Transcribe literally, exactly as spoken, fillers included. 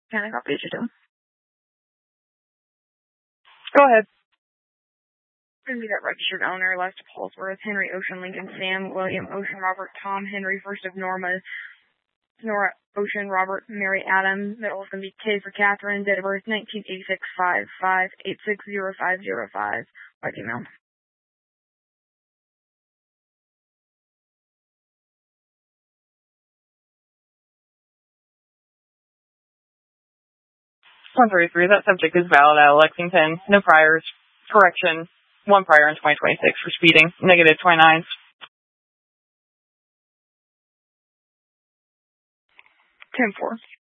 Can I copy you too? Go ahead. Going to be that registered owner, Lester Paulsworth, Henry Ocean, Lincoln Sam, William Ocean, Robert Tom, Henry, first of Norma, Nora Ocean, Robert, Mary Adam. Middle is going to be K for Catherine. Date of birth nineteen eighty-six, five five eight six zero five zero five. By email. one thirty-three. That subject is valid out of Lexington. No priors. Correction. One prior in twenty twenty-six for speeding. Negative twenty-nine. ten four.